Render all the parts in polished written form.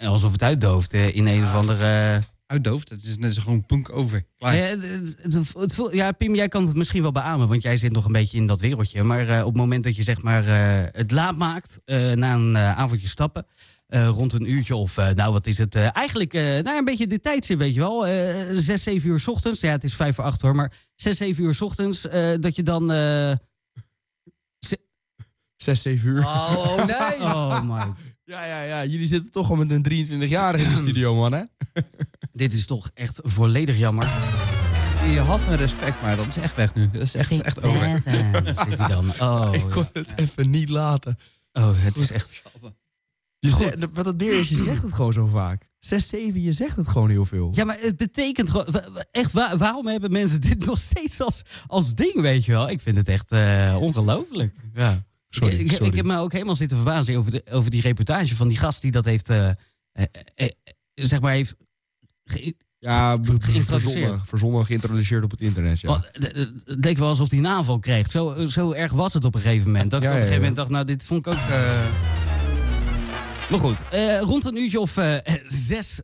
alsof het uitdooft in een of andere... Uitdooft? Het is gewoon punk over. Klaar. Ja, Pim, jij kan het misschien wel beamen, want jij zit nog een beetje in dat wereldje. Maar op het moment dat je zeg maar het laat maakt, na een avondje stappen, rond een uurtje of, wat is het? Eigenlijk een beetje de tijdstip, weet je wel. 6, 7 uur 's ochtends. Ja, het is 5 voor 8 hoor, maar 6, 7 uur 's ochtends, dat je dan... 6, 7 uur. Oh, nee! Oh my. Ja. Jullie zitten toch al met een 23-jarige in de studio, man, hè? Dit is toch echt volledig jammer. Je had mijn respect, maar dat is echt weg nu. Dat is echt over. Zit hij dan? Oh, Ik kon het even niet laten. Oh, het is echt... Wat het meer is, je zegt het gewoon zo vaak. 6, 7, je zegt het gewoon heel veel. Ja, maar het betekent gewoon... Echt, waarom hebben mensen dit nog steeds als ding, weet je wel? Ik vind het echt ongelooflijk. Ja. Sorry. Ik heb me ook helemaal zitten verbazen over die reportage van die gast die dat heeft... zeg maar heeft... Verzonnen, geïntroduceerd op het internet, ja. Het leek wel alsof hij een aanval kreeg. Zo erg was het op een gegeven moment. Dat ik op een gegeven moment dacht, nou, dit vond ik ook... Maar goed, rond een uurtje of 6...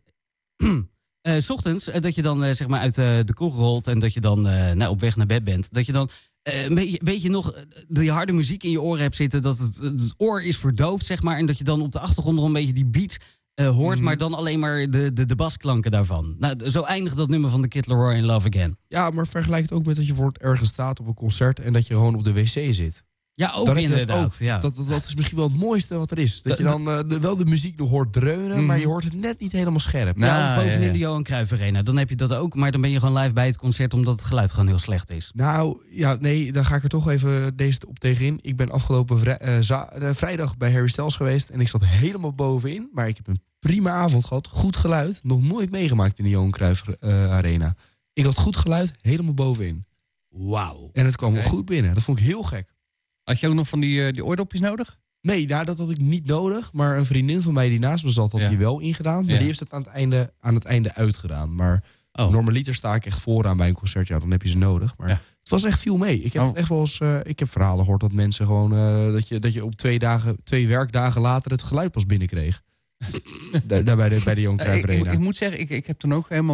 's ochtends, dat je dan zeg maar uit de kroeg rolt en dat je dan op weg naar bed bent. Dat je dan een beetje nog die harde muziek in je oren hebt zitten. Dat het oor is verdoofd, zeg maar. En dat je dan op de achtergrond nog een beetje die beats hoort, maar dan alleen maar de basklanken daarvan. Nou, zo eindigt dat nummer van The Kid Laroi in Love Again. Ja, maar vergelijk het ook met dat je voor het ergens staat op een concert en dat je gewoon op de wc zit. Ja, ook inderdaad. Ja. Dat is misschien wel het mooiste wat er is. Dat je dan wel de muziek nog hoort dreunen, maar je hoort het net niet helemaal scherp. Ja, of bovenin de Johan Cruijff Arena. Dan heb je dat ook, maar dan ben je gewoon live bij het concert omdat het geluid gewoon heel slecht is. Nou, ja, nee, dan ga ik er toch even deze op tegenin. Ik ben afgelopen vrijdag bij Harry Styles geweest en ik zat helemaal bovenin. Maar ik heb een prima avond gehad. Goed geluid. Nog nooit meegemaakt in de Johan Cruijff Arena. Ik had goed geluid, helemaal bovenin. Wauw. En het kwam wel goed binnen. Dat vond ik heel gek. Had je ook nog van die oordopjes nodig? Nee, dat had ik niet nodig. Maar een vriendin van mij die naast me zat, had die wel ingedaan. Maar die heeft het aan het einde uitgedaan. Maar normaliter sta ik echt vooraan bij een concert. Ja, dan heb je ze nodig. Maar het was echt veel mee. Ik heb echt wel eens, ik heb verhalen gehoord dat mensen gewoon... dat je op 2 werkdagen later het geluid pas binnenkreeg. Daar bij de Johan Cruijff Arena. Ik moet zeggen, ik heb toen ook helemaal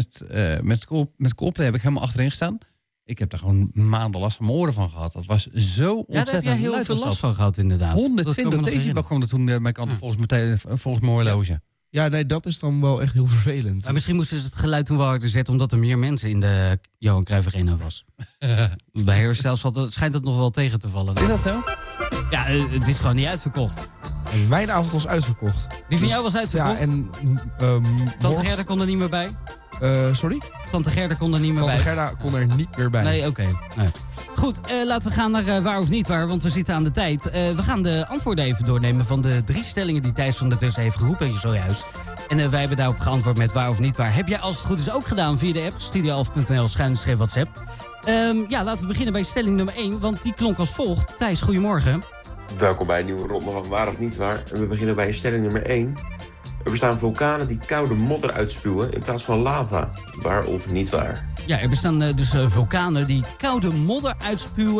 met Coldplay heb ik helemaal achterin gestaan. Ik heb daar gewoon maanden last van mijn oren van gehad. Dat was zo ontzettend. Ja, daar heb jij heel veel last van gehad, inderdaad. 120 decibel kwam er toen mijn kant volgens mijn horloge. Ja, nee, dat is dan wel echt heel vervelend. Maar misschien moesten ze het geluid toen wel harder zetten, omdat er meer mensen in de Johan Cruijff Arena was. Bij Harry Styles schijnt het nog wel tegen te vallen. Is dat zo? Ja, het is gewoon niet uitverkocht. En mijn avond was uitverkocht. Die van jou was uitverkocht? Ja, en... Tante Gerda kon er niet meer bij? Sorry? Tante Gerda kon er niet meer bij. Tante Gerda kon er niet meer bij. Nee, oké. Nee. Goed, laten we gaan naar waar of niet waar, want we zitten aan de tijd. We gaan de antwoorden even doornemen van de 3 stellingen die Thijs van der Tussen heeft geroepen zojuist. En wij hebben daarop geantwoord met waar of niet waar. Heb jij als het goed is ook gedaan via de app studio11.nl/WhatsApp. Laten we beginnen bij stelling nummer 1, want die klonk als volgt. Thijs, goedemorgen. Welkom bij een nieuwe ronde van waar of niet waar. En we beginnen bij stelling nummer 1. Er bestaan vulkanen die koude modder uitspuwen in plaats van lava. Waar of niet waar? Ja, er bestaan dus vulkanen die koude modder uitspuwen